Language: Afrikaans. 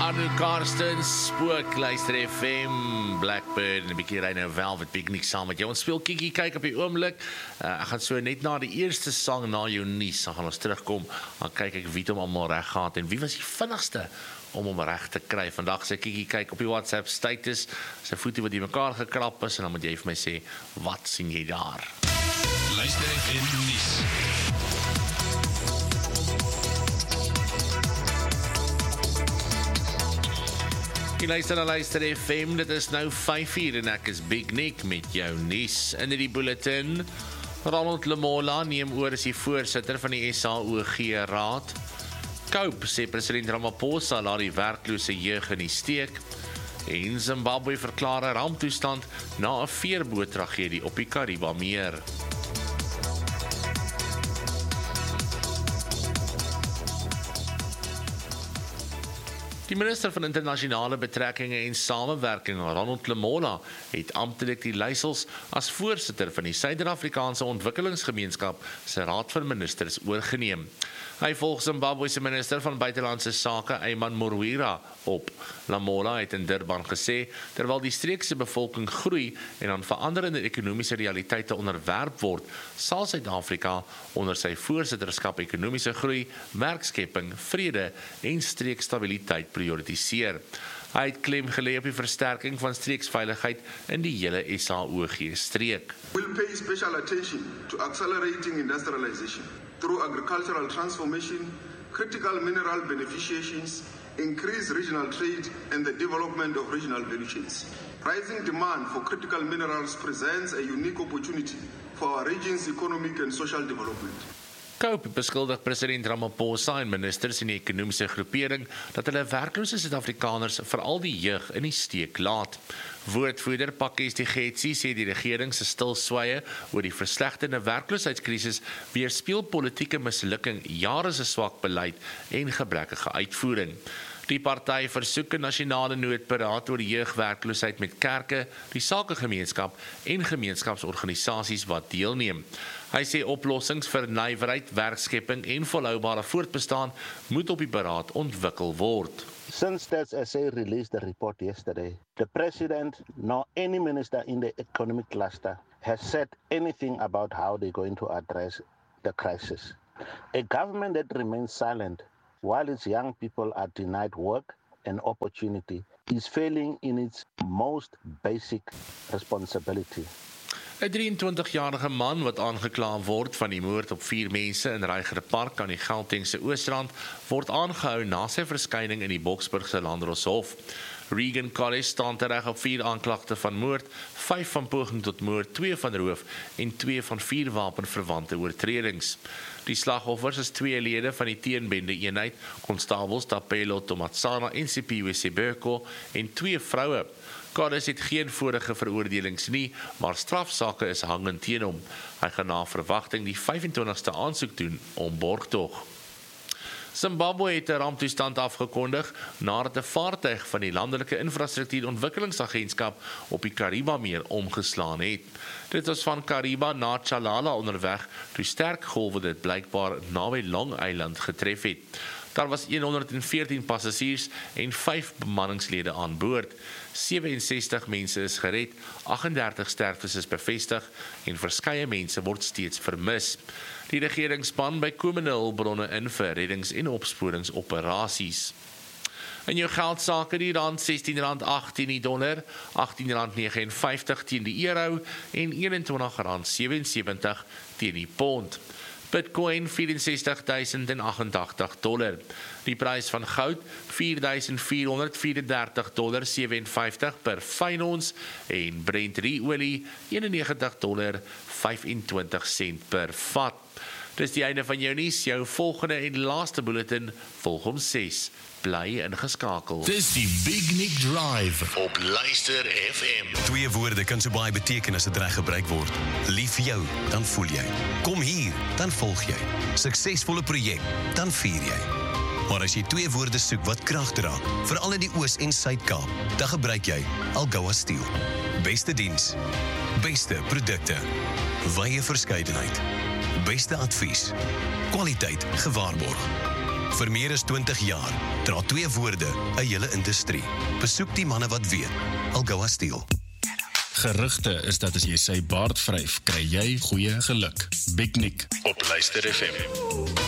Arno Karstens, Spook, Luister FM, Blackbird en 'n bietjie Rhino Velvet Picnic saam met jou. Ons speel Kiki kyk op die oomblik. Ek gaan so net na die eerste sang na jou nuus, dan gaan ons terugkom. Dan kyk ek wie het hom almal reg gehad en wie was die vinnigste om hom reg te kry. Vandag sê Kiki kyk op die WhatsApp status, sy foto wat die mekaar gekrap is en dan moet jy vir my sê, wat sien jy daar? Luister FM nuus. Jy luister na Luister FM, dit is nou 5:00 en ek is Big Nick met jou nuus. In die bulletin, Ronald Lamola neem oor as die voorsitter van die SAOG Raad. Cope sê president Ramaphosa laat die werklose jeug in die steek. En Zimbabwe verklaar 'n ramptoestand na 'n veerboottragedie op die Karibameer. Die minister van internasionale betrekkinge en samewerking, Ronald Lamola, het amptelik die leiersels as voorsitter van die Suid-Afrikaanse Ontwikkelingsgemeenskap se Raad van Ministers oorgeneem. Hy volg Zimbabwe se minister van buitelandse sake, Ayman Murwira, op. Lamola het in Durban gesê, terwyl die streekse bevolking groei en aan veranderende ekonomiese realiteite onderwerp word, sal Suid-Afrika onder sy voorsitterskap ekonomiese groei, werkskepping, vrede en streekstabiliteit prioritiseer. Hy het klem gelê op die versterking van streeksveiligheid in die hele SAOG-streek. We'll pay special attention to accelerating industrialization through agricultural transformation, critical mineral beneficiations, increased regional trade and the development of regional value chains. Rising demand for critical minerals presents a unique opportunity for our region's economic and social development. Cope beskuldig president Ramaphosa en ministers in die ekonomiese groepering dat hulle werklose Suid-Afrikaners, veral die jeug, in die steek laat. Woordvoerder Pakkies Digetsi sê die regering se stilswye oor die verslegtende werkloosheidskrisis weerspieël politieke mislukking, jare se swak beleid en gebrekkige uitvoering. Die party versoek 'n nasionale noodberaad oor jeugwerkloosheid met kerke, die sakegemeenskap en gemeenskapsorganisasies wat deelneem. Hy sê oplossings vir nywerheid, werkskepping en volhoubare voortbestaan moet op die beraad ontwikkel word. Since Stats SA released the report yesterday, the president nor any minister in the economic cluster has said anything about how they're going to address the crisis. A government that remains silent while its young people are denied work and opportunity is failing in its most basic responsibility. 'n 23-jarige man wat aangekla word van die moord op 4 mense in Reigerpark aan die Gautengse Oosrand word aangehou na sy verskyning in die Boksburgse Landdroshof. Regan College staan tereg op 4 aanklagte van moord, 5 van poging tot moord, 2 van roof en 2 van 4 wapenverwante oortredings. Die slagoffers is 2 lede van die teenbende eenheid, konstabels Tapelo Tomatsana en Sipiwe Sebeko en 2 vroue. College het geen vorige veroordelings nie, maar strafsake is hangend teen hom. Hy gaan na verwagting die 25ste aansoek doen om borgtog. Zimbabwe het 'n ramptoestand afgekondig nadat 'n vaartuig van die Landelike Infrastruktuur Ontwikkelingsagentskap op die Karibameer omgeslaan het. Dit was van Kariba na Chalala onderweg, toe sterk golwe dit blykbaar naby Long Island getref het. Daar was 114 passasiers en 5 bemanningslede aan boord. 67 mense is gered, 38 sterftes is bevestig en verskeie mense word steeds vermis. Die regering span bykomende hulpbronne in vir reddings- en opsporingsoperasies. In jou geldsake die rand R16.18 die dollar, R18.59 teen die euro en R21.77 teen die pond. Bitcoin $64,088. Die prys van goud $4,434,57 per fyn ons en Brent olie $91.25 per vat. Dis die einde van jou nuus, jou volgende en laaste bulletin volg om 6. Bly ingeskakel. Dis die Big Nick Drive op Luister FM. 2 woorde kan so baie beteken as dit reg gebruik word. Lief vir jou, dan voel jy. Kom hier, dan volg jy. Suksesvolle projek, dan vier jy. Maar as jy 2 woorde soek wat krag dra, veral in die Oos- en Suid-Kaap, dan gebruik jy Algoa Steel. Beste diens, beste produkte, wye verskeidenheid, beste advies, kwaliteit gewaarborg. Vir meer as 20 jaar dra 2 woorde 'n hele industrie. Besoek die manne wat weet. Algoa Steel. Gerugte is dat as jy sy baard vryf, kry jy goeie geluk. Big Nick op Luister FM.